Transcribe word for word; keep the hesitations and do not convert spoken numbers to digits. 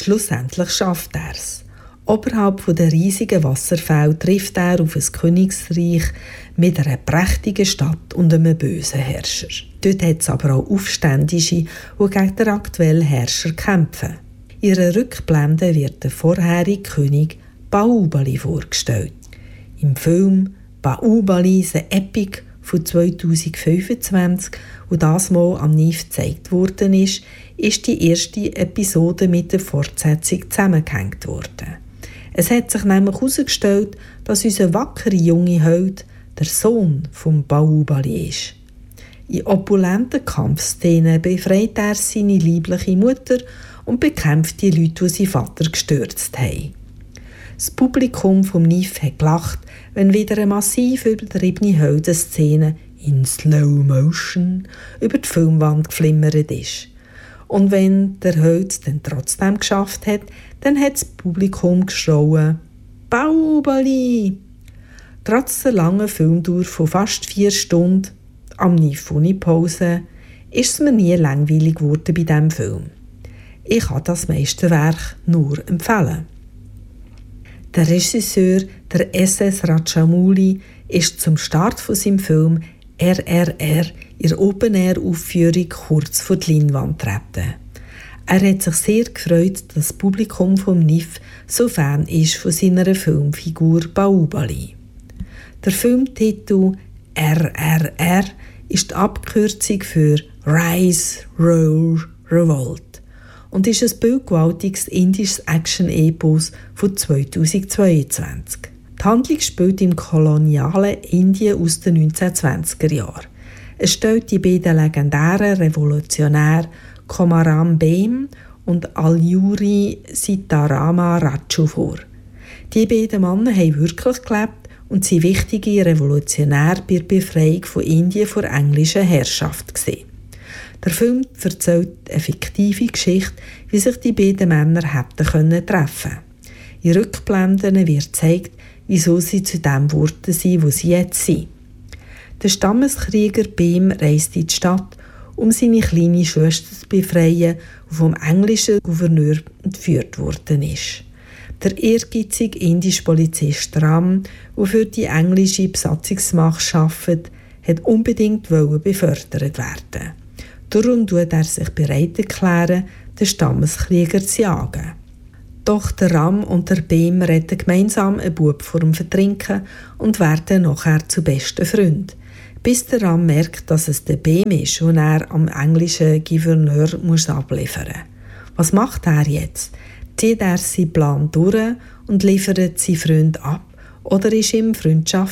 schlussendlich schafft er es. Oberhalb der riesigen Wasserfälle trifft er auf ein Königsreich mit einer prächtigen Stadt und einem bösen Herrscher. Dort hat es aber auch Aufständische, die gegen den aktuellen Herrscher kämpfen. In ihrer Rückblende wird der vorherige König Bahubali vorgestellt. Im Film Bahubali, the Epic von zweitausendfünfundzwanzig, wo das Mal am N I F gezeigt worden ist, ist die erste Episode mit der Fortsetzung zusammengehängt worden. Es hat sich nämlich herausgestellt, dass unser wackerer junge Held der Sohn von Bahubali ist. In opulenten Kampfszenen befreit er seine liebliche Mutter und bekämpft die Leute, die seinen Vater gestürzt haben. Das Publikum vom N I F hat gelacht, wenn wieder eine massiv übertriebene Heldenszene in Slow Motion über die Filmwand geflimmert ist. Und wenn der Held es dann trotzdem geschafft hat, dann hat das Publikum geschrien «Bahubali!». Trotz der langen Filmdauer von fast vier Stunden, am N I F ohne Pause, ist es mir nie langweilig geworden bei diesem Film. Ich kann das Meisterwerk nur empfehlen. Der Regisseur, der S S Rajamouli, ist zum Start von seinem Film R R R in der Open-Air-Aufführung kurz vor die Leinwand treten. Er hat sich sehr gefreut, dass das Publikum vom N I F so Fan ist von seiner Filmfigur Bahubali. Der Filmtitel R R R ist die Abkürzung für Rise, Roar, Revolt und ist ein bildgewaltiges indisches Action-Epos von zweitausendzweiundzwanzig. Die Handlung spielt im kolonialen Indien aus den neunzehnhundertzwanziger Jahren. Es stellt die beiden legendären Revolutionäre Komaram Bem und Alyuri Sitarama Raju vor. Die beiden Männer haben wirklich gelebt und sind wichtige Revolutionäre bei der Befreiung von Indien vor englischer Herrschaft gewesen. Der Film erzählt eine fiktive Geschichte, wie sich die beiden Männer hätten können treffen. In Rückblenden wird gezeigt, wieso sie zu dem geworden sind, wo sie jetzt sind. Der Stammeskrieger Bem reist in die Stadt, um seine kleine Schwester zu befreien, die vom englischen Gouverneur entführt worden ist. Der ehrgeizige indische Polizist Ram, der für die englische Besatzungsmacht arbeitet, hat unbedingt befördert werden. Darum tut er sich bereit erklären, den Stammeskrieger zu jagen. Doch der Ram und der Bem retten gemeinsam einen Bub vor dem Vertrinken und werden nachher zu besten Freunden. Bis der Ram merkt, dass es der Bem ist und er am englischen Gouverneur muss abliefern muss. Was macht er jetzt? Zieht er seinen Plan durch und liefert seinen Freund ab oder ist ihm Freundschaft